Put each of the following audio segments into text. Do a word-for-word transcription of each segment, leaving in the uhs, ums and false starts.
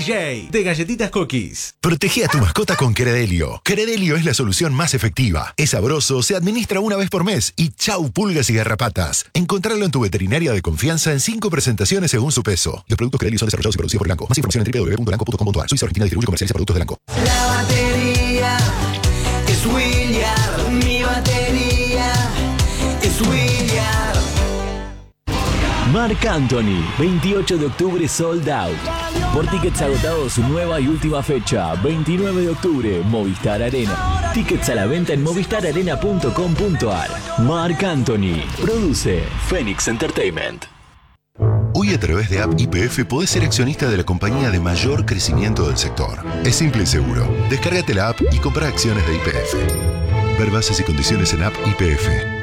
J de Galletitas Cookies. Protege a tu mascota con Credelio. Credelio es la solución más efectiva. Es sabroso, se administra una vez por mes y chau pulgas y garrapatas. Encontrarlo en tu veterinaria de confianza en cinco presentaciones según su peso. Los productos Credelio son desarrollados y producidos por Elanco. Más información en doble u doble u doble u punto elanco punto com punto a r. Suiza Argentina distribuye y comercializa productos de Elanco. La batería es William, mi batería es William. Marc Anthony, veintiocho de octubre sold out. Por tickets agotados, su nueva y última fecha, veintinueve de octubre, Movistar Arena. Tickets a la venta en movistar arena punto com punto a r. Marc Anthony, produce Phoenix Entertainment. Hoy a través de App Y P F podés ser accionista de la compañía de mayor crecimiento del sector. Es simple y seguro. Descárgate la app y compra acciones de Y P F. Ver bases y condiciones en App Y P F.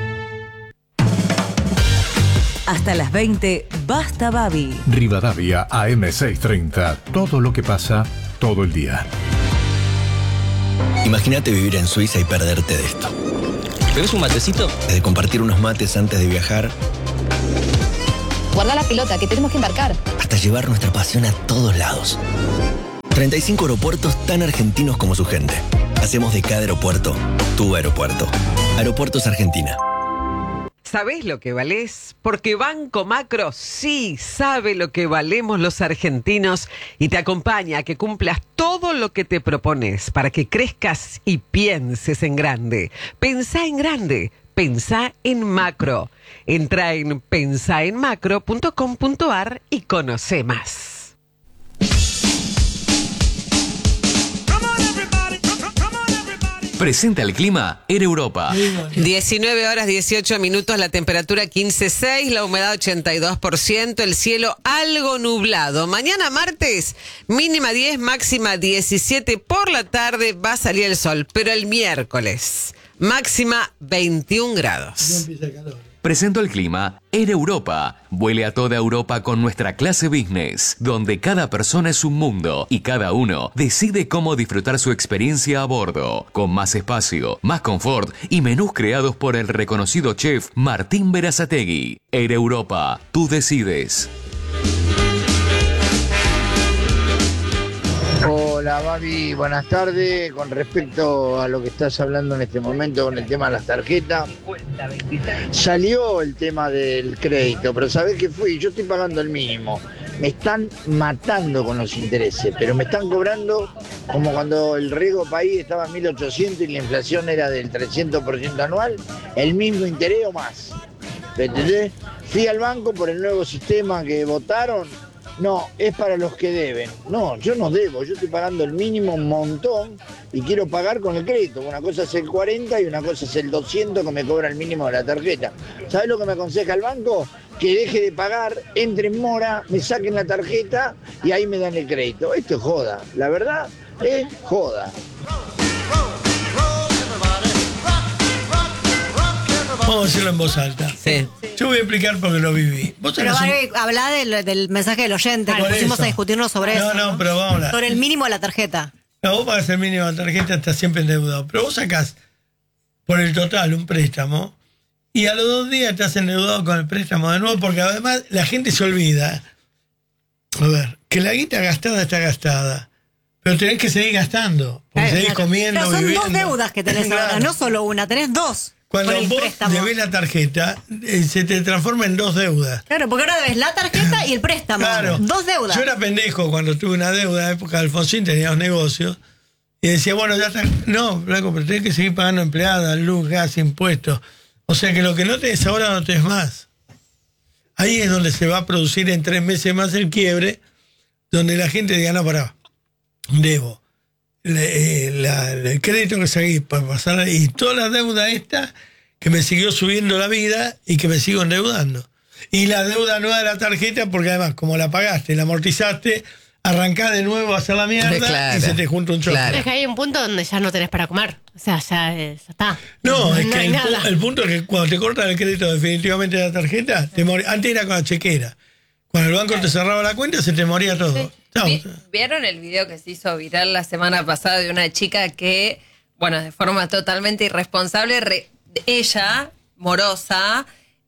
Hasta las veinte, Basta Babi. Rivadavia A M seiscientos treinta. Todo lo que pasa, todo el día. Imagínate vivir en Suiza y perderte de esto. ¿Tenés un matecito? De compartir unos mates antes de viajar. Guarda la pelota, que tenemos que embarcar. Hasta llevar nuestra pasión a todos lados. treinta y cinco aeropuertos tan argentinos como su gente. Hacemos de cada aeropuerto tu aeropuerto. Aeropuertos Argentina. ¿Sabés lo que valés? Porque Banco Macro sí sabe lo que valemos los argentinos y te acompaña a que cumplas todo lo que te propones para que crezcas y pienses en grande. Pensá en grande, pensá en macro. Entra en pensaenmacro punto com punto a r y conoce más. Presenta el clima Air Europa. diecinueve horas dieciocho minutos, la temperatura quince punto seis, la humedad ochenta y dos por ciento, el cielo algo nublado. Mañana martes, mínima diez, máxima diecisiete, por la tarde va a salir el sol, pero el miércoles, máxima veintiún grados. Presento el clima Air Europa. Vuele a toda Europa con nuestra clase business, donde cada persona es un mundo y cada uno decide cómo disfrutar su experiencia a bordo, con más espacio, más confort y menús creados por el reconocido chef Martín Berazategui. Air Europa, tú decides. Hola Babi, buenas tardes. Con respecto a lo que estás hablando en este momento con el tema de las tarjetas, salió el tema del crédito, pero ¿sabés qué fui? Yo estoy pagando el mínimo. Me están matando con los intereses, pero me están cobrando como cuando el riesgo país estaba en mil ochocientos y la inflación era del trescientos por ciento anual, el mismo interés o más. ¿Entendés? Fui al banco por el nuevo sistema que votaron. No, es para los que deben. No, yo no debo, yo estoy pagando el mínimo un montón y quiero pagar con el crédito. Una cosa es el cuarenta y una cosa es el doscientos que me cobra el mínimo de la tarjeta. ¿Sabes lo que me aconseja el banco? Que deje de pagar, entre en mora, me saquen la tarjeta y ahí me dan el crédito. Esto es joda, la verdad es joda. Vamos a decirlo en voz alta. Sí. Yo voy a explicar porque lo viví. ¿Vos pero un... habla del, del mensaje del oyente, que pusimos a discutirnos sobre no, eso. No, no, pero vamos a hablar. Sobre el mínimo de la tarjeta. No, vos pagás el mínimo de la tarjeta, estás siempre endeudado. Pero vos sacás por el total un préstamo y a los dos días estás endeudado con el préstamo de nuevo, porque además la gente se olvida. A ver, que la guita gastada está gastada, pero tenés que seguir gastando, porque eh, seguís claro. comiendo, pero son viviendo. dos deudas que tenés claro. ahora, no solo una, tenés dos. Cuando vos debés la tarjeta, eh, se te transforma en dos deudas. Claro, porque ahora debes la tarjeta y el préstamo. Claro. Dos deudas. Yo era pendejo cuando tuve una deuda en la época de Alfonsín, tenía dos negocios. Y decía, bueno, ya está. No, Blanco, pero tenés que seguir pagando empleadas, luz, gas, impuestos. O sea que lo que no tenés ahora no tenés más. Ahí es donde se va a producir en tres meses más el quiebre, donde la gente diga, no, pará, debo. Le, la, el crédito que seguí para pasar y toda la deuda esta que me siguió subiendo la vida y que me sigo endeudando y la deuda nueva de la tarjeta, porque además como la pagaste, la amortizaste, arrancás de nuevo a hacer la mierda claro, y se te junta un choque. Claro. Es que hay un punto donde ya no tenés para comer, o sea, ya, ya está. No, no es no que el, pu- el punto es que cuando te cortan el crédito definitivamente de la tarjeta, te mor- antes era con la chequera. Cuando el banco claro. te cerraba la cuenta, se te moría todo. Sí. ¿Vi- ¿Vieron el video que se hizo viral la semana pasada de una chica que, bueno, de forma totalmente irresponsable, re- ella, morosa,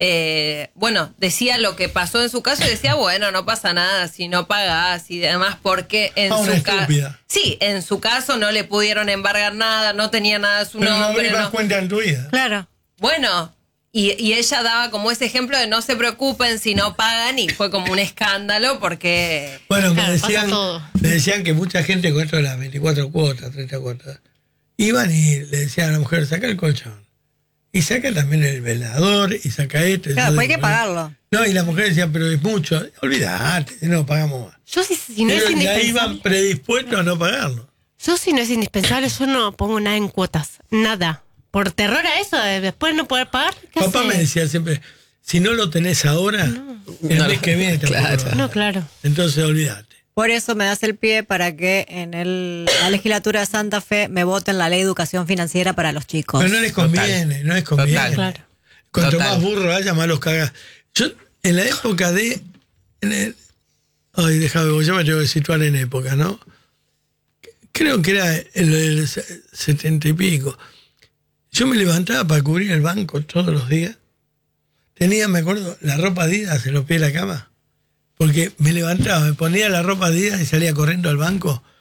eh, bueno, decía lo que pasó en su caso y decía, bueno, no pasa nada si no pagás y demás, porque en Ah, una su caso... estúpida. Sí, en su caso no le pudieron embargar nada, no tenía nada a su Pero no nombre. abrí más no- cuenta en tu vida. Claro. Bueno, y, y ella daba como ese ejemplo de no se preocupen si no pagan y fue como un escándalo porque... Bueno, me Claro, pasa decían, todo. me decían que mucha gente con esto de las veinticuatro cuotas, treinta cuotas, iban y le decían a la mujer, saca el colchón. Y saca también el velador y saca esto. y Claro, todo pues hay que eso. pagarlo. No, y la mujer decía, pero es mucho. Olvídate, no pagamos más. Yo si, si no Pero es ya indispensable. iban predispuestos a no pagarlo. Yo si no es indispensable, yo no pongo nada en cuotas. Nada. Por terror a eso, de después no poder pagar. ¿qué Papá hace? me decía siempre, si no lo tenés ahora, el No, mes que viene te claro. lo No, claro. Entonces olvídate. Por eso me das el pie para que en el, la legislatura de Santa Fe me voten la ley de educación financiera para los chicos. Pero no les conviene, no les conviene. Total. Claro. Cuanto Total. más burro haya, más los cagas. Yo, en la época de... En el, ay, déjame, yo me tengo que situar en época, ¿no? Creo que era el, el setenta y pico. Yo me levantaba para cubrir el banco todos los días. Tenía, me acuerdo, la ropa Adidas en los pies de la cama. Porque me levantaba, me ponía la ropa Adidas y salía corriendo al banco